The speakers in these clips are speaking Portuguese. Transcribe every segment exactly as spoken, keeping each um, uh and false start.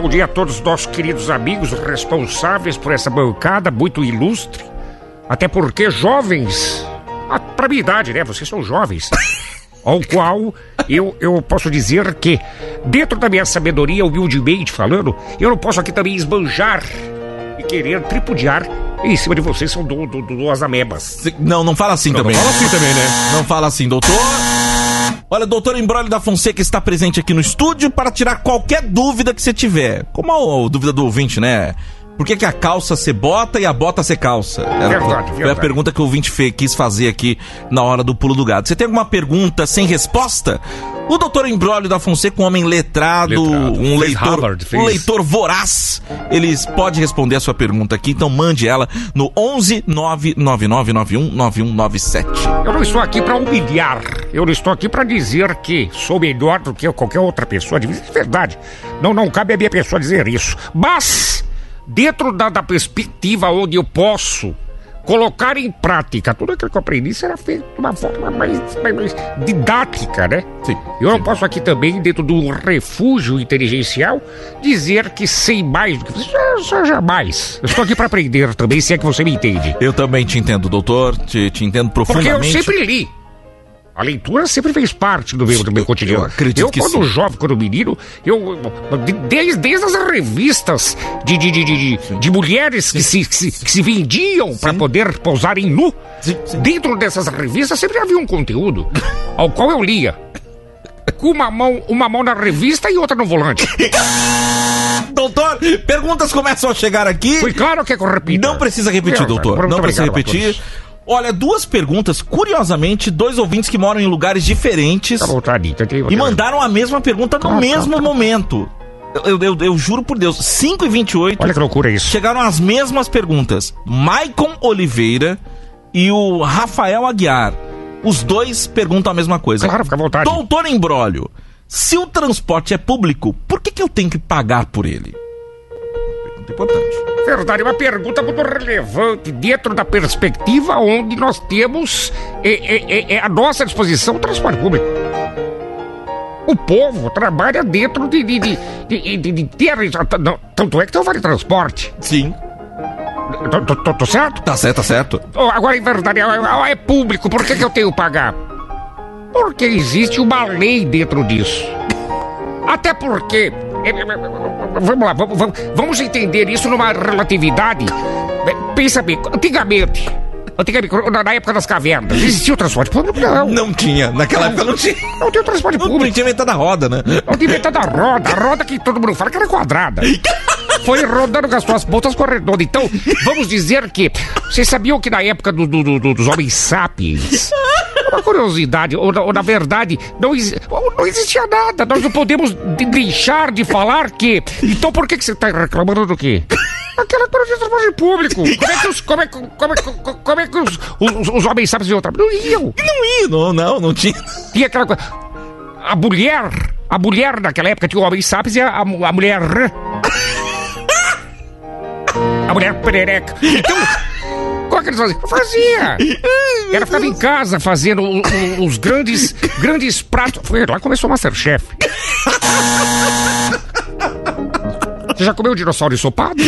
bom dia a todos os nossos queridos amigos responsáveis por essa bancada muito ilustre. Até porque jovens, ah, pra minha idade, né? Vocês são jovens. Ao qual eu, eu posso dizer que, dentro da minha sabedoria, humildemente falando, eu não posso aqui também esbanjar e querer tripudiar em cima de vocês, são do, do, do, duas amebas. Não, não fala assim não, também. Não fala assim também, né? Não fala assim, doutor. Olha, doutor Embróglio da Fonseca está presente aqui no estúdio para tirar qualquer dúvida que você tiver. Como a, a dúvida do ouvinte, né? Por que, que a calça se bota e a bota se calça? Era, verdade, foi verdade. a pergunta que o ouvinte fe, quis fazer aqui na hora do pulo do gato. Você tem alguma pergunta sem resposta? O doutor Embróglio da Fonseca, um homem letrado, letrado. um leitor, Harvard, um leitor voraz, ele pode responder a sua pergunta aqui, então mande ela no onze nove nove nove nove um nove um nove sete. Eu não estou aqui para humilhar, eu não estou aqui para dizer que sou melhor do que qualquer outra pessoa, de verdade. Não, não cabe a minha pessoa dizer isso, mas dentro da, da perspectiva onde eu posso colocar em prática tudo aquilo que eu aprendi, será feito de uma forma mais, mais, mais didática, né? Sim. Eu sim. não posso aqui também, dentro de um refúgio inteligencial, dizer que sei mais do que você. Já, jamais. Eu estou aqui para aprender também, se é que você me entende. Eu também te entendo, doutor, te, te entendo profundamente. Porque eu sempre li. A leitura sempre fez parte do meu, do meu cotidiano. Eu acredito eu, que quando sim. jovem, quando menino, eu, desde, desde as revistas de, de, de, de, de mulheres que se, que, se, que se vendiam para poder pousarem nu, sim, sim. dentro dessas revistas sempre havia um conteúdo ao qual eu lia. Com uma mão, uma mão na revista e outra no volante. Doutor, perguntas começam a chegar aqui. Foi claro que é que eu repito. Não precisa repetir, doutor. Não precisa repetir. Olha, duas perguntas, curiosamente, dois ouvintes que moram em lugares diferentes tá vontade, tá e mandaram a mesma pergunta no ah, mesmo tá, tá. momento. Eu, eu, eu juro por Deus, cinco e vinte e oito. Olha que loucura isso. Chegaram as mesmas perguntas. Maicon Oliveira e o Rafael Aguiar. Os dois perguntam a mesma coisa. Claro, fica à vontade. Doutor Embróglio, se o transporte é público, por que, que eu tenho que pagar por ele? Pergunta importante. Verdade, uma pergunta muito relevante dentro da perspectiva onde nós temos é, é, é, à nossa disposição o transporte público. O povo trabalha dentro de, de, de, de, de, de ter... Não, tanto é que tem o vale transporte. Sim. Tô, tô, tô, tô certo? Tá certo, tá certo. Agora, em verdade, é, é público, por que, que eu tenho que pagar? Porque existe uma lei dentro disso. Até porque... Vamos lá, vamos, vamos, vamos entender isso numa relatividade. Pensa bem, antigamente, antigamente, na época das cavernas, existia o transporte público? Não. Não tinha, naquela época não tinha. Não tinha o transporte público. Não tinha inventado a roda, né? Não tinha inventado a roda, a roda que todo mundo fala que era quadrada. Foi rodando com as suas pontas corredondas. Então, vamos dizer que... Vocês sabiam que na época do, do, do, dos homens sapiens... Uma curiosidade, ou, ou na verdade, não, não existia nada. Nós não podemos deixar de falar que... Então por que, que você está reclamando do quê? Aquela coisa de transporte público. Como é que os, como é, como é, como é que os, os, os homens sapiens iam trabalhar? Não iam. Não iam, não, não, não tinha. Tinha aquela coisa... A mulher, a mulher naquela época tinha o homem sapiens e a, a, a mulher... A mulher perereca. Então... Como é que eles faziam? Fazia! Ela ficava em casa fazendo o, o, os grandes, grandes pratos. Foi lá que começou o Masterchef. Você já comeu um dinossauro ensopado?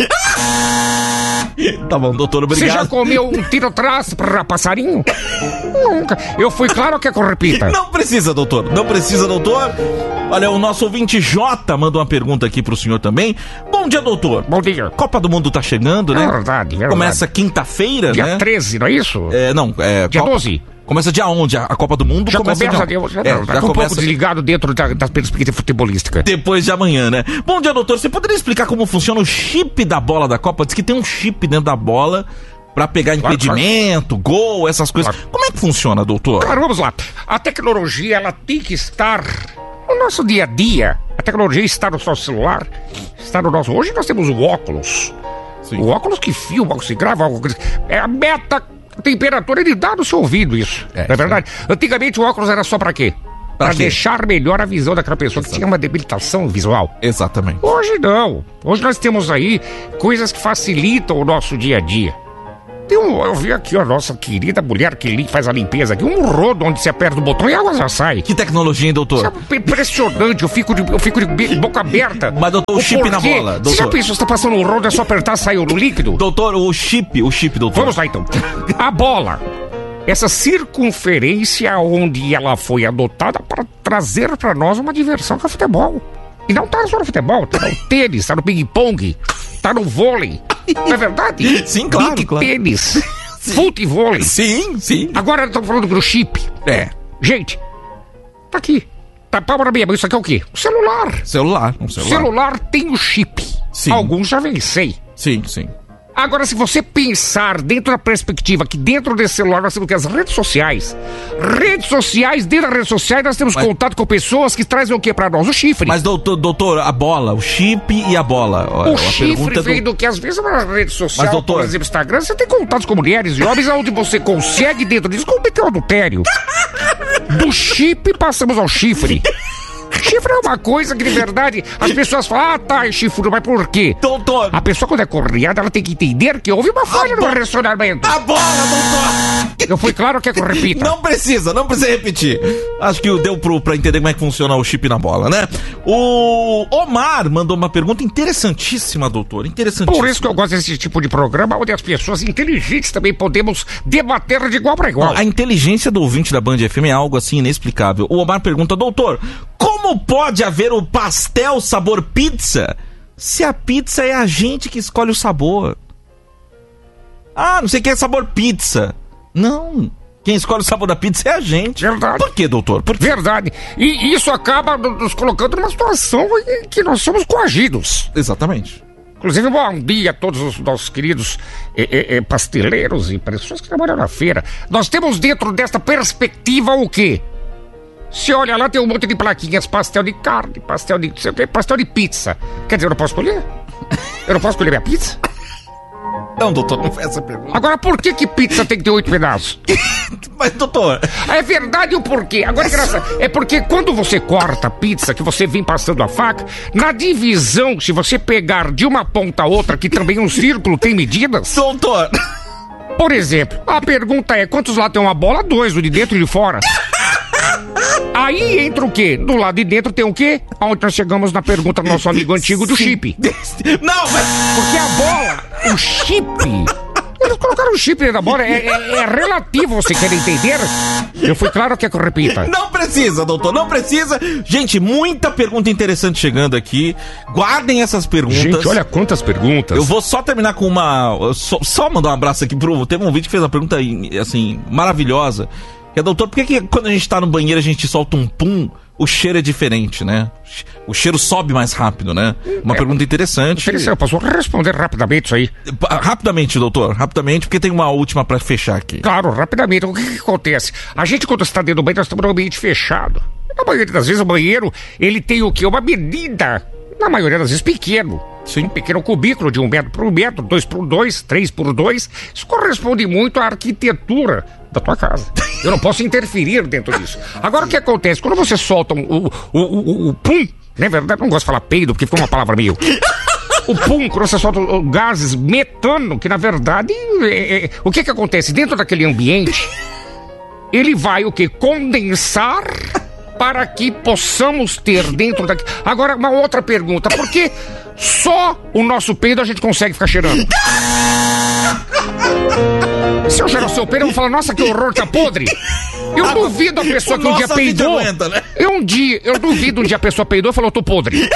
Tá bom, doutor, obrigado. Você já comeu um tiro-traço para passarinho? Nunca. Eu fui claro que é que eu repita. Não precisa, doutor. Não precisa, doutor. Olha, o nosso ouvinte J mandou uma pergunta aqui pro senhor também. Bom dia, doutor. Bom dia. Copa do Mundo tá chegando, né? É verdade, é verdade. Começa quinta-feira, né? Dia treze, não é isso? É, não, é... Dia Copa... doze. Começa dia onde? A Copa do Mundo já começa começa dia... de... já, é, já, já já um começa... pouco desligado dentro da, da perspectiva futebolística. Depois de amanhã, né? Bom dia, doutor. Você poderia explicar como funciona o chip da bola da Copa? Diz que tem um chip dentro da bola pra pegar claro, impedimento, claro. Gol, essas coisas. Claro. Como é que funciona, doutor? Claro, vamos lá. A tecnologia, ela tem que estar no nosso dia a dia. A tecnologia está no nosso celular, está no nosso... Hoje nós temos o óculos. Sim. O óculos que filma, que se grava, é a meta temperatura, ele dá no seu ouvido isso. É, não é verdade? Sim. Antigamente o óculos era só pra quê? Pra, pra deixar melhor a visão daquela pessoa Exato. Que tinha uma debilitação visual. Exatamente. Hoje não. Hoje nós temos aí coisas que facilitam o nosso dia a dia. Tem um, eu vi aqui a nossa querida mulher que faz a limpeza aqui, um rodo onde você aperta o botão e a água já sai. Que tecnologia, hein, doutor? Isso é impressionante, eu fico de, eu fico de boca aberta. Mas, doutor, o, o chip porquê? Na bola, doutor. Você já pensou, você tá passando um rodo, é só apertar e saiu no líquido? Doutor, o chip, o chip, doutor. Vamos lá, então. A bola. Essa circunferência onde ela foi adotada para trazer para nós uma diversão que é o futebol. E não tá só no futebol, tá no tênis, tá no ping-pong, tá no vôlei. Não é verdade? Sim, claro, Big claro. Tênis, futevôlei. Sim, sim. Agora estamos falando do chip. É. Gente, tá aqui. Tá palma na minha mão. Isso aqui é o quê? O celular. Celular, um celular. Celular tem o chip. Sim. Alguns já vencei. Sim, sim. Agora, se você pensar dentro da perspectiva que dentro desse celular nós temos que as redes sociais. Redes sociais, dentro das redes sociais nós temos mas, contato com pessoas que trazem o que pra nós? O chifre. Mas, doutor, doutor, a bola, o chip e a bola. O a chifre vem do... do que às vezes na rede social, mas, doutor... por exemplo, Instagram, você tem contatos com mulheres e homens onde você consegue dentro disso cometer o adultério. Do chip passamos ao chifre. Chifre é uma coisa que, de verdade, as pessoas falam, ah, tá, é chifre, mas por quê? Doutor! A pessoa, quando é correada, ela tem que entender que houve uma falha no relacionamento. A bola, doutor! Eu fui claro que é que eu repita? Não precisa, não precisa repetir. Acho que deu pro, pra entender como é que funciona o chip na bola, né? O Omar mandou uma pergunta interessantíssima, doutor, interessantíssima. Por isso que eu gosto desse tipo de programa, onde as pessoas inteligentes também podemos debater de igual para igual. Não, a inteligência do ouvinte da Band F M é algo assim inexplicável. O Omar pergunta, doutor, como pode haver o pastel sabor pizza se a pizza é a gente que escolhe o sabor? Ah, não sei o que é sabor pizza. Não, quem escolhe o sabor da pizza é a gente. Verdade. Por quê, doutor? Por quê? Verdade. E isso acaba nos colocando numa situação em que nós somos coagidos. Exatamente. Inclusive, bom dia a todos os nossos queridos eh, eh, pasteleiros e pessoas que trabalham na feira. Nós temos dentro desta perspectiva o quê? Se olha lá, tem um monte de plaquinhas, pastel de carne, pastel de, sei o quê, pastel de pizza. Quer dizer, eu não posso escolher? Eu não posso escolher minha pizza? Não, doutor, não foi essa pergunta. Agora, por que que pizza tem que ter oito pedaços? Mas, doutor... É verdade o porquê. Agora, graça, é porque quando você corta a pizza, que você vem passando a faca, na divisão, se você pegar de uma ponta a outra, que também um círculo tem medidas... Doutor... Por exemplo, a pergunta é, quantos lados tem uma bola? Dois, o de dentro e o de fora. Aí entra o quê? Do lado de dentro tem o quê? Onde nós chegamos na pergunta do nosso amigo antigo do chip. Não, mas... Porque a bola, o chip... Eles colocaram o chip dentro da bola, é, é, é relativo, você quer entender? Eu fui claro que é que eu repita. Não precisa, doutor, não precisa. Gente, muita pergunta interessante chegando aqui. Guardem essas perguntas. Gente, olha quantas perguntas. Eu vou só terminar com uma... Só, só mandar um abraço aqui pro... Teve um vídeo que fez uma pergunta, assim, maravilhosa. Que é, doutor, por que, que quando a gente tá no banheiro a gente solta um pum, o cheiro é diferente, né? O cheiro sobe mais rápido, né? Uma é, pergunta interessante. Interessante, eu posso responder rapidamente isso aí? Rapidamente, doutor, rapidamente, porque tem uma última pra fechar aqui. Claro, rapidamente. O que, que acontece? A gente, quando está dentro do banheiro, nós estamos num ambiente fechado. Na maioria das vezes, o banheiro, ele tem o quê? Uma medida, na maioria das vezes, pequeno. Sim. Um pequeno cubículo de um metro por um metro, dois por dois, três por dois. Isso corresponde muito à arquitetura da tua casa. Eu não posso interferir dentro disso. Agora, o que acontece? Quando você solta um, o, o, o, o pum, na verdade, não gosto de falar peido, porque ficou uma palavra meio... O pum, quando você solta gases metano, que na verdade, é, é, o que que acontece? Dentro daquele ambiente, ele vai o quê? Condensar... para que possamos ter dentro daqui... Agora, uma outra pergunta. Por que só o nosso peido a gente consegue ficar cheirando? Se eu cheirar o seu peido, eu vou falar, nossa, que horror, tá podre. Eu duvido a pessoa que um dia peidou... Aguenta, né? Eu um dia, eu duvido um dia a pessoa peidou e falou, tô podre.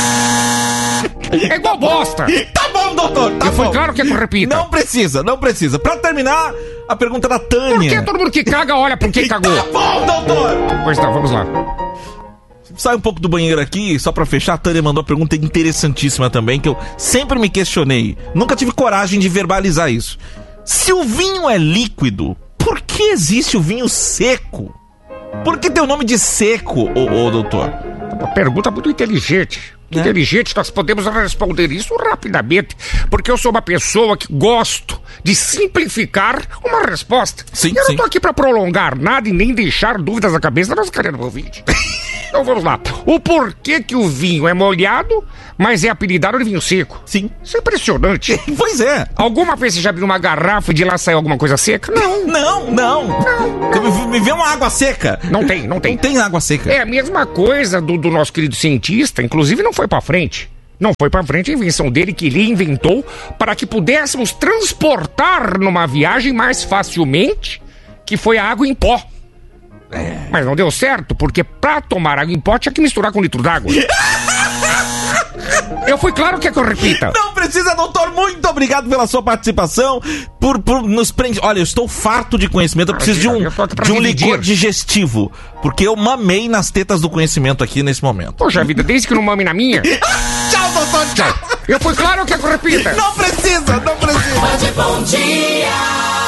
É igual bosta. Tá bom, doutor, tá eu bom. Foi claro que é que eu repita. Não precisa, não precisa. Pra terminar, a pergunta da Tânia. Por que todo mundo que caga olha por quem cagou? Tá bom, doutor. Pois tá, vamos lá. Sai um pouco do banheiro aqui, só pra fechar, a Tânia mandou uma pergunta interessantíssima também, que eu sempre me questionei. Nunca tive coragem de verbalizar isso. Se o vinho é líquido, por que existe o vinho seco? Por que tem o nome de seco, ô, ô doutor? Uma pergunta muito inteligente. É. Inteligente, nós podemos responder isso rapidamente, porque eu sou uma pessoa que gosto de simplificar uma resposta. Sim, eu sim. não tô aqui pra prolongar nada e nem deixar dúvidas na cabeça da nossa querida ouvinte. Então vamos lá. O porquê que o vinho é molhado, mas é apelidado de vinho seco? Sim. Isso é impressionante. Pois é. Alguma vez você já abriu uma garrafa e de lá saiu alguma coisa seca? Não. Não, não. não, não. Me vê uma água seca. Não tem, não tem. Não tem água seca. É a mesma coisa do, do nosso querido cientista, inclusive não foi pra frente. Não foi pra frente a invenção dele que ele inventou para que pudéssemos transportar numa viagem mais facilmente, que foi a água em pó. É. Mas não deu certo, porque pra tomar água em pó tinha que misturar com um litro d'água. Eu fui claro que é que eu repita. Não precisa, doutor. Muito obrigado pela sua participação. Por, por nos prende. Olha, eu estou farto de conhecimento. Eu preciso de um, de um licor digestivo. Porque eu mamei nas tetas do conhecimento aqui nesse momento. Poxa vida, desde que não mame na minha. Tchau, doutor. Tchau. Eu fui claro que é que eu repita. Não precisa, não precisa. Bom dia.